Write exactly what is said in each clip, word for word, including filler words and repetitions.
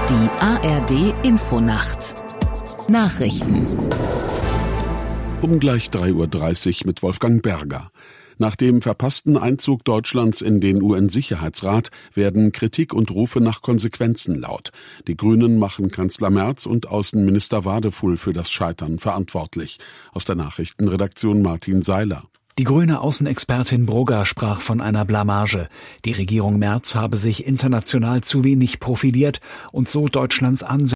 Die A R D-Infonacht. Nachrichten. Um gleich drei Uhr dreißig mit Wolfgang Berger. Nach dem verpassten Einzug Deutschlands in den U N-Sicherheitsrat werden Kritik und Rufe nach Konsequenzen laut. Die Grünen machen Kanzler Merz und Außenminister Wadefuhl für das Scheitern verantwortlich. Aus der Nachrichtenredaktion Martin Seiler. Die grüne Außenexpertin Brugger sprach von einer Blamage. Die Regierung Merz habe sich international zu wenig profiliert und so Deutschlands Ansehen.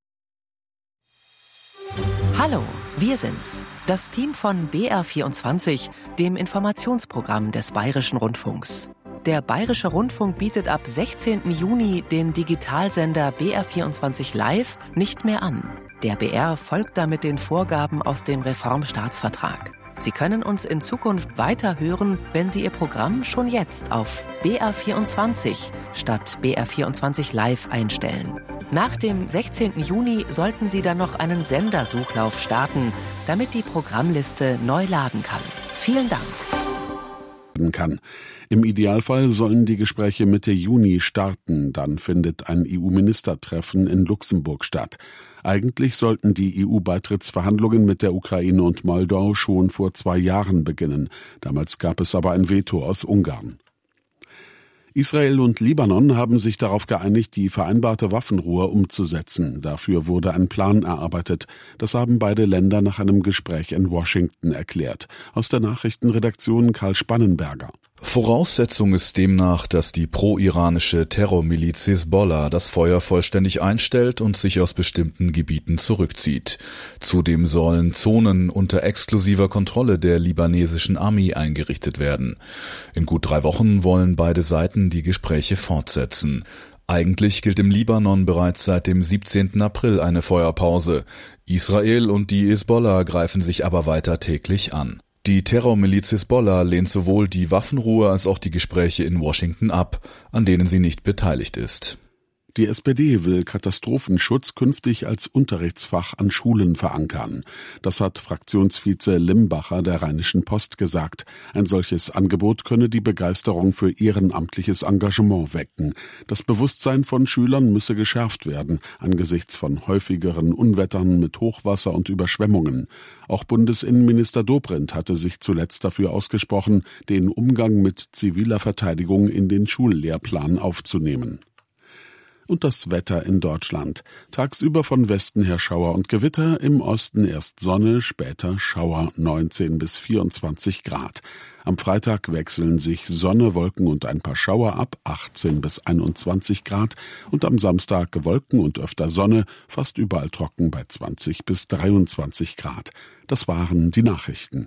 Hallo, wir sind's, das Team von B R vierundzwanzig, dem Informationsprogramm des Bayerischen Rundfunks. Der Bayerische Rundfunk bietet ab sechzehnten Juni den Digitalsender B R vierundzwanzig Live nicht mehr an. Der B R folgt damit den Vorgaben aus dem Reformstaatsvertrag. Sie können uns in Zukunft weiter hören, wenn Sie Ihr Programm schon jetzt auf B R vierundzwanzig statt B R vierundzwanzig Live einstellen. Nach dem sechzehnten Juni sollten Sie dann noch einen Sendersuchlauf starten, damit die Programmliste neu laden kann. Vielen Dank. Kann. Im Idealfall sollen die Gespräche Mitte Juni starten, dann findet ein E U-Ministertreffen in Luxemburg statt. Eigentlich sollten die E U-Beitrittsverhandlungen mit der Ukraine und Moldau schon vor zwei Jahren beginnen. Damals gab es aber ein Veto aus Ungarn. Israel und Libanon haben sich darauf geeinigt, die vereinbarte Waffenruhe umzusetzen. Dafür wurde ein Plan erarbeitet. Das haben beide Länder nach einem Gespräch in Washington erklärt. Aus der Nachrichtenredaktion Karl Spannenberger. Voraussetzung ist demnach, dass die pro-iranische Terrormiliz Hisbollah das Feuer vollständig einstellt und sich aus bestimmten Gebieten zurückzieht. Zudem sollen Zonen unter exklusiver Kontrolle der libanesischen Armee eingerichtet werden. In gut drei Wochen wollen beide Seiten die Gespräche fortsetzen. Eigentlich gilt im Libanon bereits seit dem siebzehnten April eine Feuerpause. Israel und die Hisbollah greifen sich aber weiter täglich an. Die Terrormiliz Hisbollah lehnt sowohl die Waffenruhe als auch die Gespräche in Washington ab, an denen sie nicht beteiligt ist. Die S P D will Katastrophenschutz künftig als Unterrichtsfach an Schulen verankern. Das hat Fraktionsvize Limbacher der Rheinischen Post gesagt. Ein solches Angebot könne die Begeisterung für ehrenamtliches Engagement wecken. Das Bewusstsein von Schülern müsse geschärft werden, angesichts von häufigeren Unwettern mit Hochwasser und Überschwemmungen. Auch Bundesinnenminister Dobrindt hatte sich zuletzt dafür ausgesprochen, den Umgang mit ziviler Verteidigung in den Schullehrplan aufzunehmen. Und das Wetter in Deutschland. Tagsüber von Westen her Schauer und Gewitter, im Osten erst Sonne, später Schauer, neunzehn bis vierundzwanzig Grad. Am Freitag wechseln sich Sonne, Wolken und ein paar Schauer ab, achtzehn bis einundzwanzig Grad. Und am Samstag Wolken und öfter Sonne, fast überall trocken bei zwanzig bis dreiundzwanzig Grad. Das waren die Nachrichten.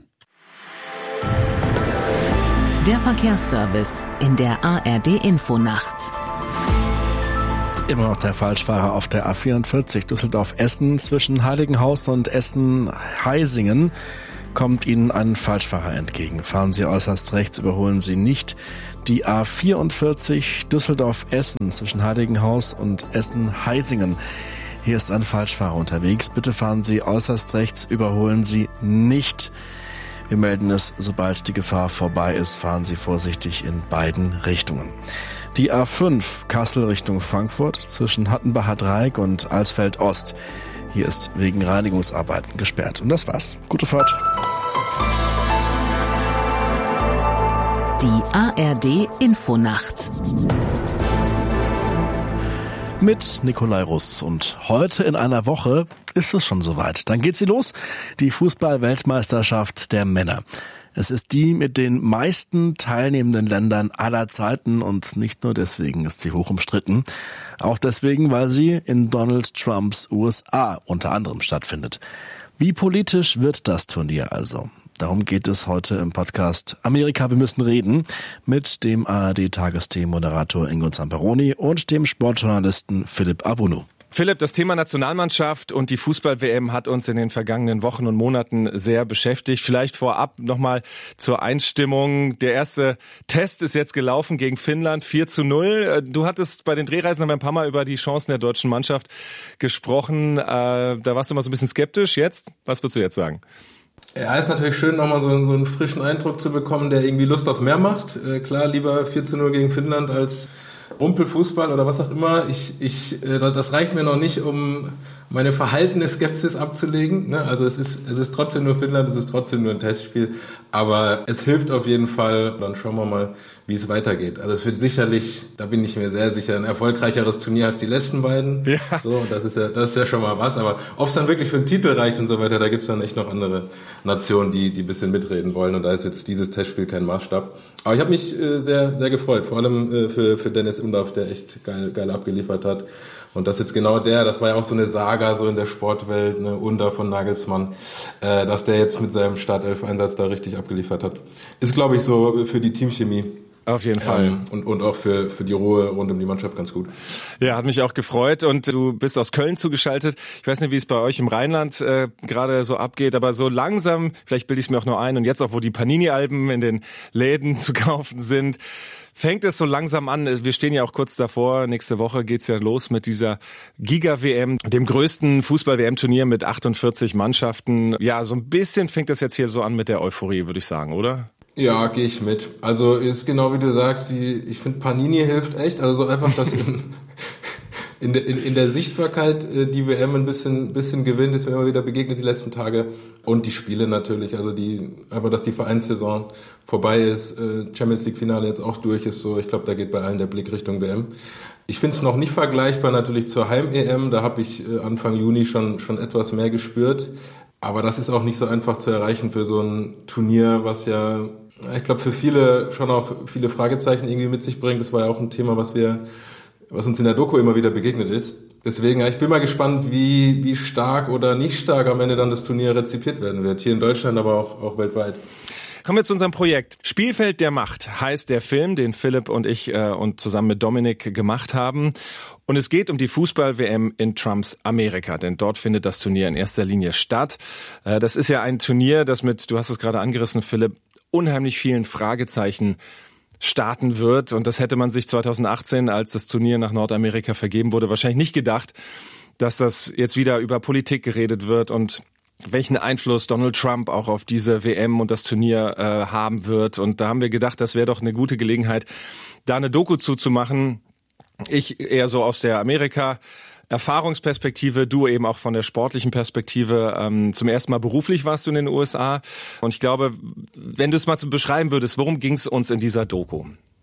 Der Verkehrsservice in der A R D-Infonacht. Immer noch der Falschfahrer auf der A vierundvierzig Düsseldorf-Essen. Zwischen Heiligenhaus und Essen-Heisingen kommt Ihnen ein Falschfahrer entgegen. Fahren Sie äußerst rechts, überholen Sie nicht. Die A vierundvierzig Düsseldorf-Essen zwischen Heiligenhaus und Essen-Heisingen. Hier ist ein Falschfahrer unterwegs. Bitte fahren Sie äußerst rechts, überholen Sie nicht. Wir melden es, sobald die Gefahr vorbei ist, fahren Sie vorsichtig in beiden Richtungen. Die A fünf Kassel Richtung Frankfurt zwischen Hattenbacher Dreieck und Alsfeld Ost. Hier ist wegen Reinigungsarbeiten gesperrt. Und das war's. Gute Fahrt. Die A R D-Infonacht. Mit Nikolai Russ. Und heute in einer Woche ist es schon soweit. Dann geht sie los. Die Fußball-Weltmeisterschaft der Männer. Es ist die mit den meisten teilnehmenden Ländern aller Zeiten und nicht nur deswegen ist sie hoch umstritten. Auch deswegen, weil sie in Donald Trumps U S A unter anderem stattfindet. Wie politisch wird das Turnier also? Darum geht es heute im Podcast Amerika, wir müssen reden mit dem A R D-Tagesthemen-Moderator Ingo Zamperoni und dem Sportjournalisten Philipp Abunu. Philipp, das Thema Nationalmannschaft und die Fußball-W M hat uns in den vergangenen Wochen und Monaten sehr beschäftigt. Vielleicht vorab nochmal zur Einstimmung. Der erste Test ist jetzt gelaufen gegen Finnland, vier zu null. Du hattest bei den Drehreisen aber ein paar Mal über die Chancen der deutschen Mannschaft gesprochen. Da warst du mal so ein bisschen skeptisch. Jetzt? Was würdest du jetzt sagen? Ja, ist natürlich schön, nochmal so, so einen frischen Eindruck zu bekommen, der irgendwie Lust auf mehr macht. Äh, klar, lieber vier zu null gegen Finnland als Rumpelfußball oder was auch immer, ich, ich, äh, das reicht mir noch nicht, um meine verhaltene Skepsis abzulegen. Ne? Also es ist, es ist trotzdem nur Finnland, es ist trotzdem nur ein Testspiel, aber es hilft auf jeden Fall. Dann schauen wir mal, wie es weitergeht. Also es wird sicherlich, da bin ich mir sehr sicher, ein erfolgreicheres Turnier als die letzten beiden. Ja. So, das ist ja, das ist ja schon mal was. Aber ob es dann wirklich für einen Titel reicht und so weiter, da gibt's dann echt noch andere Nationen, die, die ein bisschen mitreden wollen. Und da ist jetzt dieses Testspiel kein Maßstab. Aber ich habe mich äh, sehr, sehr gefreut, vor allem äh, für, für Dennis Undaff, der echt geil, geil abgeliefert hat. Und das ist jetzt genau der, das war ja auch so eine Saga so in der Sportwelt, ne, Undaff von Nagelsmann, äh, dass der jetzt mit seinem Startelf-Einsatz da richtig abgeliefert hat. Ist, glaube ich, so für die Teamchemie. Auf jeden Fall. Ähm, und, und auch für, für die Ruhe rund um die Mannschaft ganz gut. Ja, hat mich auch gefreut. Und du bist aus Köln zugeschaltet. Ich weiß nicht, wie es bei euch im Rheinland äh, gerade so abgeht, aber so langsam, vielleicht bilde ich es mir auch nur ein, und jetzt auch, wo die Panini-Alben in den Läden zu kaufen sind, fängt es so langsam an. Wir stehen ja auch kurz davor. Nächste Woche geht's ja los mit dieser Giga-W M, dem größten Fußball-W M-Turnier mit achtundvierzig Mannschaften. Ja, so ein bisschen fängt das jetzt hier so an mit der Euphorie, würde ich sagen, oder? Ja, gehe ich mit. Also ist genau wie du sagst, die, ich finde Panini hilft echt. Also so einfach, dass in, in, der, in, in der Sichtbarkeit äh, die W M ein bisschen, bisschen gewinnt, ist mir immer wieder begegnet die letzten Tage. Und die Spiele natürlich, also die einfach, dass die Vereinssaison vorbei ist, äh, Champions League Finale jetzt auch durch ist, so ich glaube, da geht bei allen der Blick Richtung W M. Ich finde es noch nicht vergleichbar natürlich zur Heim-E M, da habe ich äh, Anfang Juni schon schon etwas mehr gespürt. Aber das ist auch nicht so einfach zu erreichen für so ein Turnier, was ja, ich glaube, für viele schon auch viele Fragezeichen irgendwie mit sich bringt. Das war ja auch ein Thema, was wir, was uns in der Doku immer wieder begegnet ist. Deswegen, ich bin mal gespannt, wie, wie stark oder nicht stark am Ende dann das Turnier rezipiert werden wird. Hier in Deutschland, aber auch, auch weltweit. Kommen wir zu unserem Projekt. Spielfeld der Macht heißt der Film, den Philipp und ich äh, und zusammen mit Dominik gemacht haben. Und es geht um die Fußball-W M in Trumps Amerika, denn dort findet das Turnier in erster Linie statt. Äh, das ist ja ein Turnier, das mit, du hast es gerade angerissen, Philipp, unheimlich vielen Fragezeichen starten wird. Und das hätte man sich zweitausendachtzehn, als das Turnier nach Nordamerika vergeben wurde, wahrscheinlich nicht gedacht, dass das jetzt wieder über Politik geredet wird und welchen Einfluss Donald Trump auch auf diese W M und das Turnier äh, haben wird. Und da haben wir gedacht, das wäre doch eine gute Gelegenheit, da eine Doku zuzumachen. Ich eher so aus der Amerika-Erfahrungsperspektive, du eben auch von der sportlichen Perspektive. Ähm, zum ersten Mal beruflich warst du in den U S A. Und ich glaube, wenn du es mal so beschreiben würdest, worum ging es uns in dieser Doku?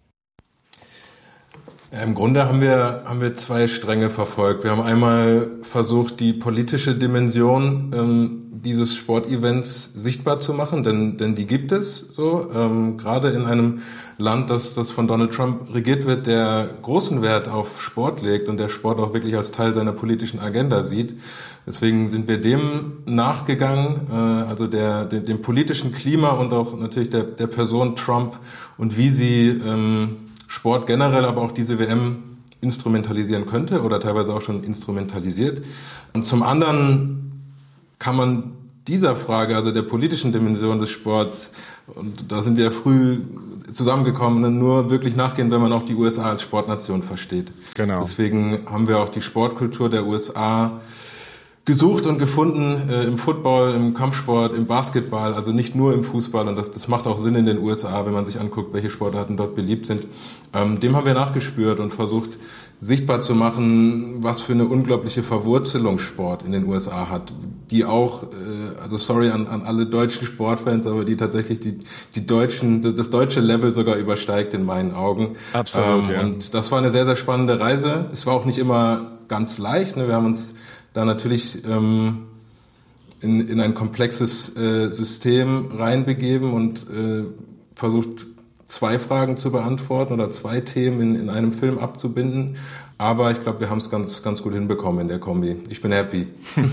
Ja, im Grunde haben wir, haben wir zwei Stränge verfolgt. Wir haben einmal versucht, die politische Dimension ähm, dieses Sportevents sichtbar zu machen, denn, denn die gibt es so. Ähm, gerade in einem Land, das, das von Donald Trump regiert wird, der großen Wert auf Sport legt und der Sport auch wirklich als Teil seiner politischen Agenda sieht. Deswegen sind wir dem nachgegangen, äh, also der, dem, dem politischen Klima und auch natürlich der, der Person Trump und wie sie ähm, Sport generell, aber auch diese W M instrumentalisieren könnte oder teilweise auch schon instrumentalisiert. Und zum anderen kann man dieser Frage, also der politischen Dimension des Sports, und da sind wir früh zusammengekommen, nur wirklich nachgehen, wenn man auch die U S A als Sportnation versteht. Genau. Deswegen haben wir auch die Sportkultur der U S A gesucht und gefunden äh, im Football, im Kampfsport, im Basketball, also nicht nur im Fußball. Und das, das macht auch Sinn in den U S A, wenn man sich anguckt, welche Sportarten dort beliebt sind. Ähm, dem haben wir nachgespürt und versucht sichtbar zu machen, was für eine unglaubliche Verwurzelung Sport in den U S A hat, die auch, äh, also sorry an, an alle deutschen Sportfans, aber die tatsächlich die, die deutschen, das, das deutsche Level sogar übersteigt in meinen Augen. Absolut, ähm, ja. Und das war eine sehr, sehr spannende Reise. Es war auch nicht immer ganz leicht, ne? Wir haben uns da natürlich ähm, in, in ein komplexes äh, System reinbegeben und äh, versucht, zwei Fragen zu beantworten oder zwei Themen in, in einem Film abzubinden. Aber ich glaube, wir haben es ganz, ganz gut hinbekommen in der Kombi. Ich bin happy.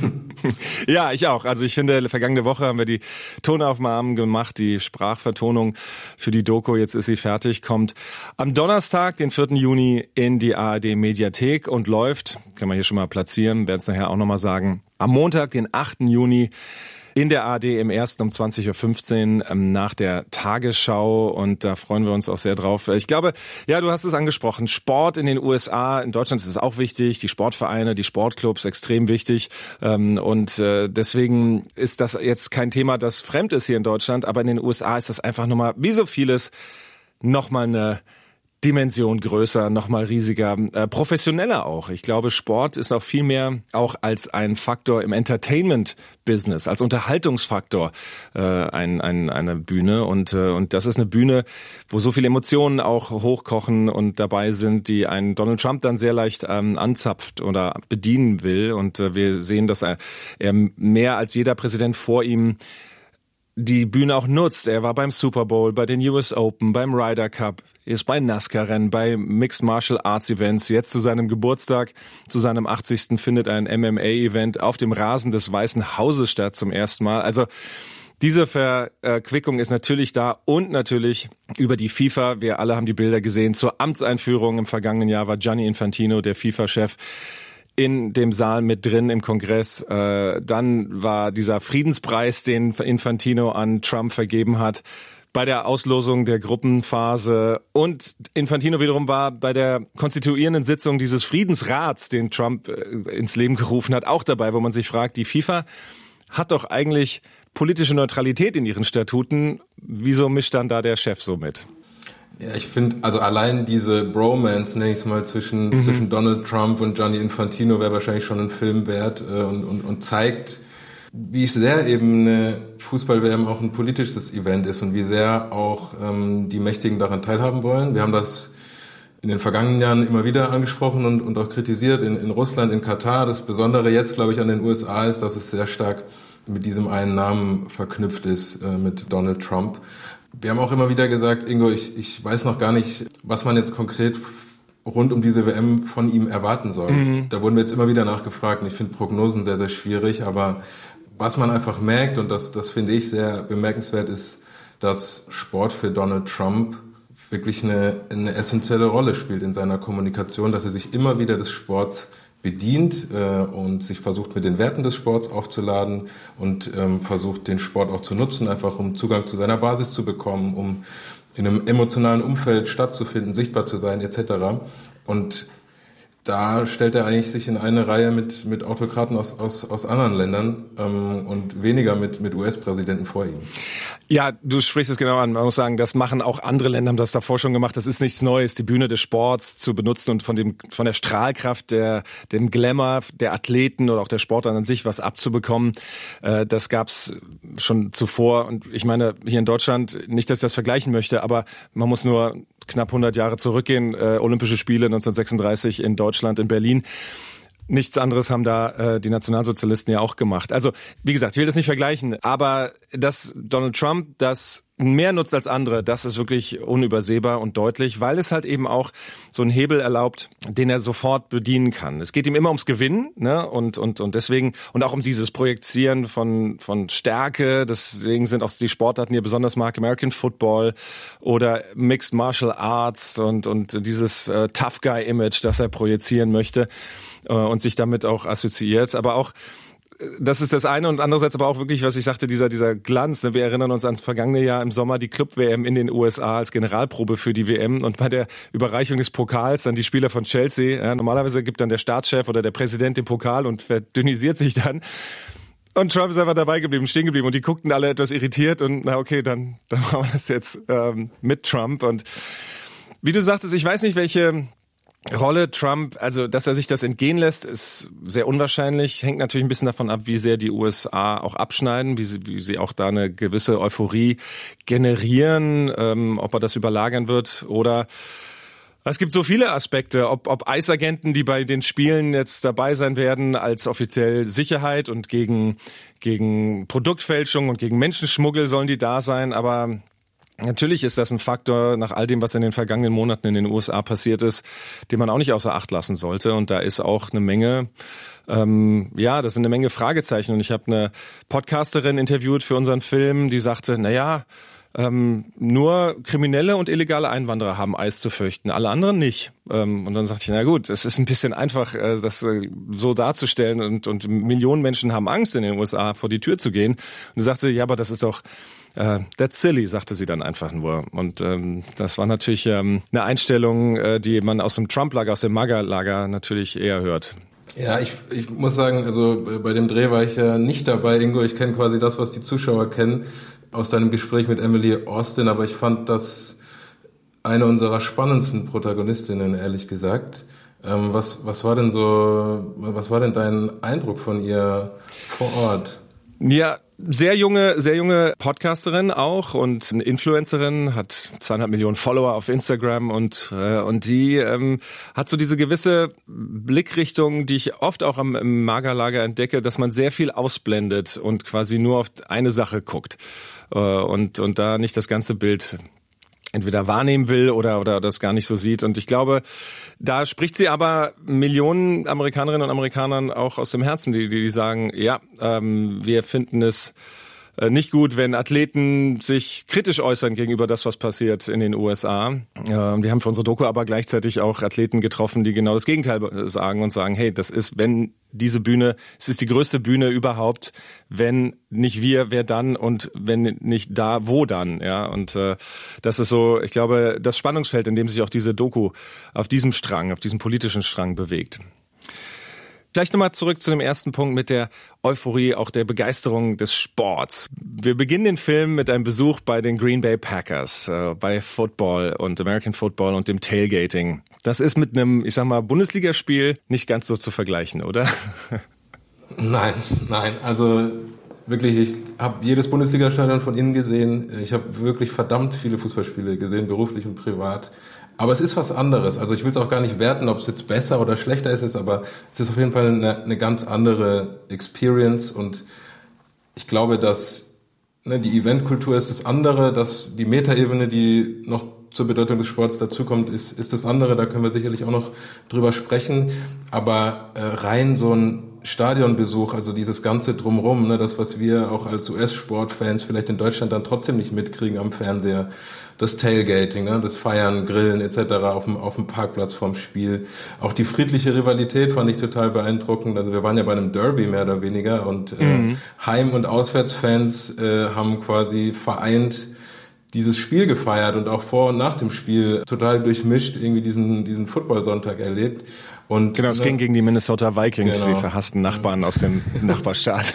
Ja, ich auch. Also ich finde, vergangene Woche haben wir die Tonaufnahmen gemacht, die Sprachvertonung für die Doku. Jetzt ist sie fertig, kommt am Donnerstag, den vierten Juni, in die A R D-Mediathek und läuft, können wir hier schon mal platzieren, werden es nachher auch nochmal sagen, am Montag, den achten Juni, in der A R D im ersten um zwanzig Uhr fünfzehn ähm, nach der Tagesschau, und da freuen wir uns auch sehr drauf. Ich glaube, ja, du hast es angesprochen, Sport in den U S A, in Deutschland ist es auch wichtig, die Sportvereine, die Sportclubs extrem wichtig, ähm, und äh, deswegen ist das jetzt kein Thema, das fremd ist hier in Deutschland, aber in den U S A ist das einfach nochmal, wie so vieles, nochmal eine Dimension größer, nochmal riesiger, äh, professioneller auch. Ich glaube, Sport ist auch viel mehr auch als ein Faktor im Entertainment-Business, als Unterhaltungsfaktor äh, ein, ein, eine Bühne. Und, äh, und das ist eine Bühne, wo so viele Emotionen auch hochkochen und dabei sind, die einen Donald Trump dann sehr leicht ähm, anzapft oder bedienen will. Und äh, wir sehen, dass er, er mehr als jeder Präsident vor ihm die Bühne auch nutzt. Er war beim Super Bowl, bei den U S Open, beim Ryder Cup, ist bei NASCAR-Rennen, bei Mixed Martial Arts Events. Jetzt zu seinem Geburtstag, zu seinem achtzigsten findet ein M M A-Event auf dem Rasen des Weißen Hauses statt zum ersten Mal. Also diese Verquickung ist natürlich da und natürlich über die FIFA. Wir alle haben die Bilder gesehen. Zur Amtseinführung im vergangenen Jahr war Gianni Infantino, der FIFA-Chef, in dem Saal mit drin im Kongress. Äh, dann war dieser Friedenspreis, den Infantino an Trump vergeben hat, bei der Auslosung der Gruppenphase. Und Infantino wiederum war bei der konstituierenden Sitzung dieses Friedensrats, den Trump äh, ins Leben gerufen hat, auch dabei, wo man sich fragt, die FIFA hat doch eigentlich politische Neutralität in ihren Statuten. Wieso mischt dann da der Chef so mit? Ja, ich finde, also allein diese Bromance, nenne ich es mal, zwischen, mhm. zwischen Donald Trump und Gianni Infantino wäre wahrscheinlich schon ein Film wert äh, und, und, und zeigt, wie sehr eben eine Fußball-W M auch ein politisches Event ist und wie sehr auch ähm, die Mächtigen daran teilhaben wollen. Wir haben das in den vergangenen Jahren immer wieder angesprochen und, und auch kritisiert in, in Russland, in Katar. Das Besondere jetzt, glaube ich, an den U S A ist, dass es sehr stark mit diesem einen Namen verknüpft ist, äh, mit Donald Trump. Wir haben auch immer wieder gesagt, Ingo, ich, ich weiß noch gar nicht, was man jetzt konkret rund um diese W M von ihm erwarten soll. Mhm. Da wurden wir jetzt immer wieder nachgefragt und ich finde Prognosen sehr, sehr schwierig. Aber was man einfach merkt, und das, das finde ich sehr bemerkenswert, ist, dass Sport für Donald Trump wirklich eine, eine essentielle Rolle spielt in seiner Kommunikation, dass er sich immer wieder des Sports bedient äh, und sich versucht, mit den Werten des Sports aufzuladen und ähm, versucht, den Sport auch zu nutzen, einfach um Zugang zu seiner Basis zu bekommen, um in einem emotionalen Umfeld stattzufinden, sichtbar zu sein et cetera. Und da stellt er eigentlich sich in eine Reihe mit mit Autokraten aus aus aus anderen Ländern ähm, und weniger mit mit U S-Präsidenten vor ihm. Ja, du sprichst es genau an. Man muss sagen, das machen auch andere Länder, haben das davor schon gemacht. Das ist nichts Neues, die Bühne des Sports zu benutzen und von dem von der Strahlkraft, der dem Glamour der Athleten oder auch der Sportler an sich was abzubekommen. Äh, das gab's schon zuvor. Und ich meine, hier in Deutschland, nicht, dass ich das vergleichen möchte, aber man muss nur knapp hundert Jahre zurückgehen. Äh, Olympische Spiele neunzehnhundertsechsunddreißig in Deutschland, in Berlin. Nichts anderes haben da äh, die Nationalsozialisten ja auch gemacht. Also, wie gesagt, ich will das nicht vergleichen, aber dass Donald Trump das mehr nutzt als andere, das ist wirklich unübersehbar und deutlich, weil es halt eben auch so einen Hebel erlaubt, den er sofort bedienen kann. Es geht ihm immer ums Gewinnen, ne, und und und deswegen und auch um dieses Projizieren von von Stärke. Deswegen sind auch die Sportarten, die er besonders mag, American Football oder Mixed Martial Arts und und dieses äh, Tough Guy Image, das er projizieren möchte äh, und sich damit auch assoziiert, aber auch das ist das eine und andererseits aber auch wirklich, was ich sagte, dieser dieser Glanz. Wir erinnern uns ans vergangene Jahr im Sommer, die Club-W M in den U S A als Generalprobe für die W M und bei der Überreichung des Pokals dann die Spieler von Chelsea. Ja, normalerweise gibt dann der Staatschef oder der Präsident den Pokal und verdünnisiert sich dann. Und Trump ist einfach dabei geblieben, stehen geblieben und die guckten alle etwas irritiert und na okay, dann, dann machen wir das jetzt ähm, mit Trump. Und wie du sagtest, ich weiß nicht, welche Rolle Trump, also dass er sich das entgehen lässt, ist sehr unwahrscheinlich. Hängt natürlich ein bisschen davon ab, wie sehr die U S A auch abschneiden, wie sie, wie sie auch da eine gewisse Euphorie generieren, ähm, ob er das überlagern wird oder es gibt so viele Aspekte, ob, ob Eisagenten, die bei den Spielen jetzt dabei sein werden, als offiziell Sicherheit und gegen, gegen Produktfälschung und gegen Menschenschmuggel sollen die da sein, aber natürlich ist das ein Faktor nach all dem, was in den vergangenen Monaten in den U S A passiert ist, den man auch nicht außer Acht lassen sollte. Und da ist auch eine Menge, ähm, ja, das sind eine Menge Fragezeichen. Und ich habe eine Podcasterin interviewt für unseren Film, die sagte, naja, ähm, nur Kriminelle und illegale Einwanderer haben Eis zu fürchten, alle anderen nicht. Ähm, und dann sagte ich, na gut, es ist ein bisschen einfach, äh, das äh, so darzustellen und, und Millionen Menschen haben Angst, in den U S A vor die Tür zu gehen. Und sie sagte, ja, aber das ist doch Uh, that's silly, sagte sie dann einfach nur. Und ähm, das war natürlich ähm, eine Einstellung, äh, die man aus dem Trump-Lager, aus dem MAGA-Lager natürlich eher hört. Ja, ich, ich muss sagen, also bei dem Dreh war ich ja nicht dabei, Ingo. Ich kenne quasi das, was die Zuschauer kennen aus deinem Gespräch mit Emily Austin, aber ich fand das eine unserer spannendsten Protagonistinnen, ehrlich gesagt. Ähm, was, was war denn so, was war denn dein Eindruck von ihr vor Ort? Ja, sehr junge, sehr junge Podcasterin auch und eine Influencerin, hat zweieinhalb Millionen Follower auf Instagram und äh, und die ähm, hat so diese gewisse Blickrichtung, die ich oft auch am im Magerlager entdecke, dass man sehr viel ausblendet und quasi nur auf eine Sache guckt äh, und und da nicht das ganze Bild entweder wahrnehmen will oder oder das gar nicht so sieht. Und ich glaube, da spricht sie aber Millionen Amerikanerinnen und Amerikanern auch aus dem Herzen, die die sagen, ja, ähm, wir finden es äh, nicht gut, wenn Athleten sich kritisch äußern gegenüber das, was passiert in den U S A. Äh, wir haben für unsere Doku aber gleichzeitig auch Athleten getroffen, die genau das Gegenteil sagen und sagen, hey, das ist, wenn diese Bühne, es ist die größte Bühne überhaupt, wenn nicht wir, wer dann und wenn nicht da, wo dann, ja, und äh, das ist so, ich glaube, das Spannungsfeld, in dem sich auch diese Doku auf diesem Strang, auf diesem politischen Strang bewegt. Vielleicht nochmal zurück zu dem ersten Punkt mit der Euphorie, auch der Begeisterung des Sports. Wir beginnen den Film mit einem Besuch bei den Green Bay Packers, äh, bei Football und American Football und dem Tailgating. Das ist mit einem, ich sag mal, Bundesligaspiel nicht ganz so zu vergleichen, oder? Nein, nein, also wirklich, ich habe jedes Bundesligastadion von innen gesehen. Ich habe wirklich verdammt viele Fußballspiele gesehen, beruflich und privat. Aber es ist was anderes. Also ich will es auch gar nicht werten, ob es jetzt besser oder schlechter ist, aber es ist auf jeden Fall eine, eine ganz andere Experience. Und ich glaube, dass ne, die Eventkultur ist das andere, dass die Metaebene, die noch zur Bedeutung des Sports dazukommt, ist, ist das andere. Da können wir sicherlich auch noch drüber sprechen. Aber äh, rein so ein Stadionbesuch, also dieses ganze Drumherum, ne, das, was wir auch als U S-Sportfans vielleicht in Deutschland dann trotzdem nicht mitkriegen am Fernseher, das Tailgating, ne, das Feiern, Grillen et cetera auf dem auf dem Parkplatz vorm Spiel. Auch die friedliche Rivalität fand ich total beeindruckend. Also wir waren ja bei einem Derby mehr oder weniger und äh, mhm. Heim- und Auswärtsfans äh, haben quasi vereint dieses Spiel gefeiert und auch vor und nach dem Spiel total durchmischt irgendwie diesen diesen Football-Sonntag erlebt. Und genau, es ne, ging gegen die Minnesota Vikings, genau. Die verhassten Nachbarn aus dem Nachbarstaat.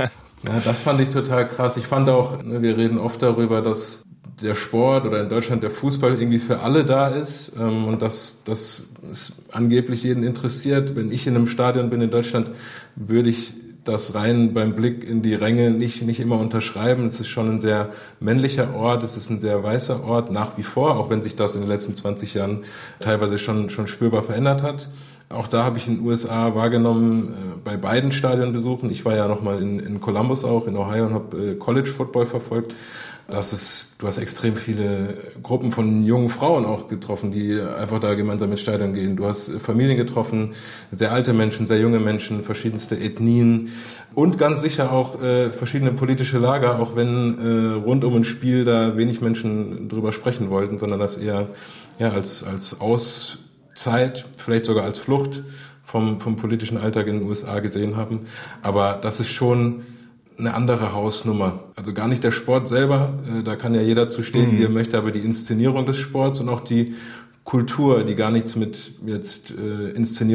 Ja, das fand ich total krass. Ich fand auch, ne, wir reden oft darüber, dass der Sport oder in Deutschland der Fußball irgendwie für alle da ist ähm, und dass das angeblich jeden interessiert. Wenn ich in einem Stadion bin in Deutschland, würde ich das rein beim Blick in die Ränge nicht nicht immer unterschreiben. Es ist schon ein sehr männlicher Ort, es ist ein sehr weißer Ort, nach wie vor, auch wenn sich das in den letzten zwanzig Jahren teilweise schon schon spürbar verändert hat. Auch da habe ich in den U S A wahrgenommen, äh, bei beiden Stadionbesuchen. Ich war ja nochmal in, in Columbus auch, in Ohio, und habe äh, College Football verfolgt. Das ist, du hast extrem viele Gruppen von jungen Frauen auch getroffen, die einfach da gemeinsam ins Stadion gehen. Du hast Familien getroffen, sehr alte Menschen, sehr junge Menschen, verschiedenste Ethnien und ganz sicher auch äh, verschiedene politische Lager, auch wenn äh, rund um ein Spiel da wenig Menschen drüber sprechen wollten, sondern das eher ja als als Auszeit, vielleicht sogar als Flucht vom vom politischen Alltag in den U S A gesehen haben. Aber das ist schon eine andere Hausnummer. Also gar nicht der Sport selber, äh, da kann ja jeder zu stehen, mhm. wie er möchte, aber die Inszenierung des Sports und auch die Kultur, die gar nichts mit jetzt äh, Inszenierung